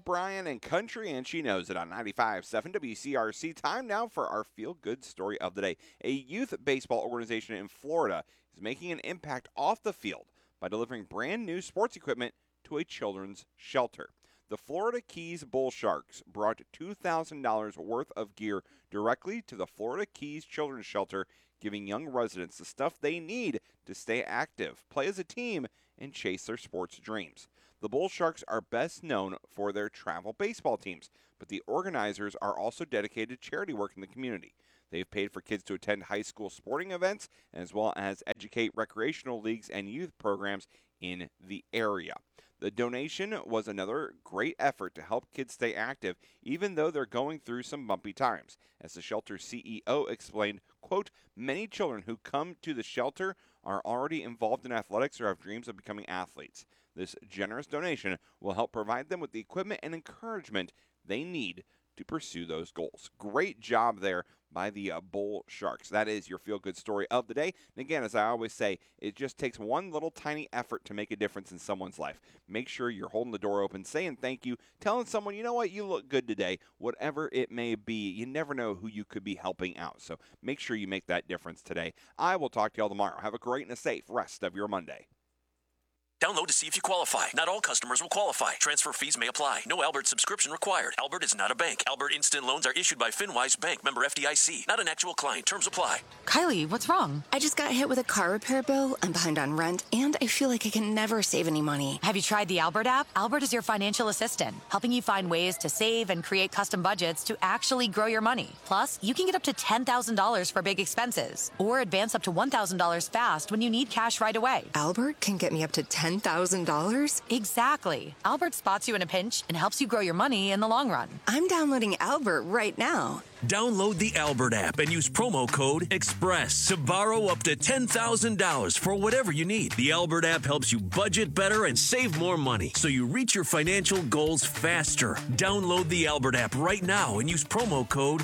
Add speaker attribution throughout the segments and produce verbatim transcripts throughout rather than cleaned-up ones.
Speaker 1: Bryan and Country, and she knows it on ninety-five point seven W C R C. Time now for our feel-good story of the day. A youth baseball organization in Florida is making an impact off the field by delivering brand new sports equipment to a children's shelter. The Florida Keys Bull Sharks brought two thousand dollars worth of gear directly to the Florida Keys Children's Shelter, giving young residents the stuff they need to stay active, play as a team, and chase their sports dreams. The Bull Sharks are best known for their travel baseball teams, but the organizers are also dedicated to charity work in the community. They've paid for kids to attend high school sporting events, as well as educate recreational leagues and youth programs in the area. The donation was another great effort to help kids stay active, even though they're going through some bumpy times. As the shelter's C E O explained, quote, "Many children who come to the shelter are already involved in athletics or have dreams of becoming athletes. This generous donation will help provide them with the equipment and encouragement they need to pursue those goals." Great job there by the uh, Bull Sharks. That is your feel-good story of the day. And again, as I always say, it just takes one little tiny effort to make a difference in someone's life. Make sure you're holding the door open, saying thank you, telling someone, you know what, you look good today, whatever it may be. You never know who you could be helping out. So make sure you make that difference today. I will talk to y'all tomorrow. Have a great and a safe rest of your Monday.
Speaker 2: Download to see if you qualify. Not all customers will qualify. Transfer fees may apply. No Albert subscription required. Albert is not a bank. Albert Instant Loans are issued by FinWise Bank, member F D I C. Not an actual client. Terms apply.
Speaker 3: Kylie, what's wrong?
Speaker 4: I just got hit with a car repair bill. I'm behind on rent, and I feel like I can never save any money.
Speaker 3: Have you tried the Albert app? Albert is your financial assistant, helping you find ways to save and create custom budgets to actually grow your money. Plus, you can get up to ten thousand dollars for big expenses, or advance up to one thousand dollars fast when you need cash right away.
Speaker 4: Albert can get me up to ten thousand dollars?
Speaker 3: Exactly. Albert spots you in a pinch and helps you grow your money in the long run.
Speaker 4: I'm downloading Albert right now.
Speaker 2: Download the Albert app and use promo code EXPRESS to borrow up to ten thousand dollars for whatever you need. The Albert app helps you budget better and save more money, so you reach your financial goals faster. Download the Albert app right now and use promo code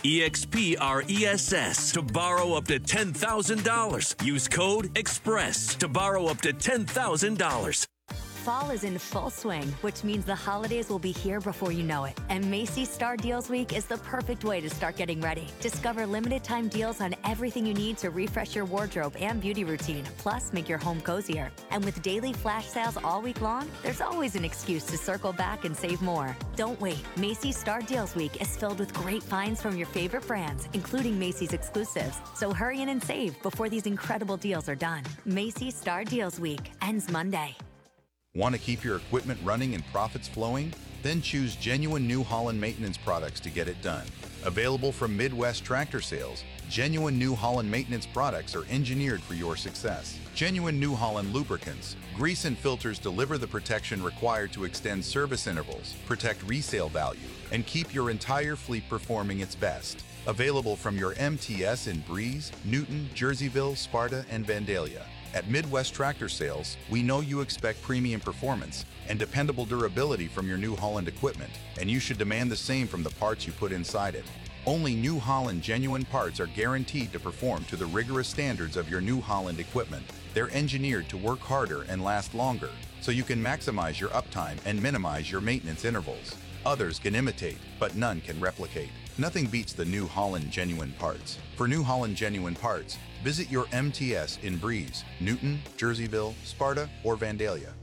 Speaker 2: EXPRESS to borrow up to ten thousand dollars. Use code EXPRESS to borrow up to ten thousand dollars.
Speaker 5: Fall is in full swing, which means the holidays will be here before you know it. And Macy's Star Deals Week is the perfect way to start getting ready. Discover limited time deals on everything you need to refresh your wardrobe and beauty routine, plus make your home cozier. And with daily flash sales all week long, there's always an excuse to circle back and save more. Don't wait. Macy's Star Deals Week is filled with great finds from your favorite brands, including Macy's exclusives. So hurry in and save before these incredible deals are done. Macy's Star Deals Week ends Monday.
Speaker 6: Want to keep your equipment running and profits flowing? Then choose genuine New Holland maintenance products to get it done. Available from Midwest Tractor Sales, genuine New Holland maintenance products are engineered for your success. Genuine New Holland lubricants, grease and filters deliver the protection required to extend service intervals, protect resale value, and keep your entire fleet performing its best. Available from your M T S in Breeze, Newton, Jerseyville, Sparta, and Vandalia. At Midwest Tractor Sales, we know you expect premium performance and dependable durability from your New Holland equipment, and you should demand the same from the parts you put inside it. Only New Holland genuine parts are guaranteed to perform to the rigorous standards of your New Holland equipment. They're engineered to work harder and last longer, so you can maximize your uptime and minimize your maintenance intervals. Others can imitate, but none can replicate. Nothing beats the New Holland genuine parts. For New Holland genuine parts, visit your M T S in Breeze, Newton, Jerseyville, Sparta, or Vandalia.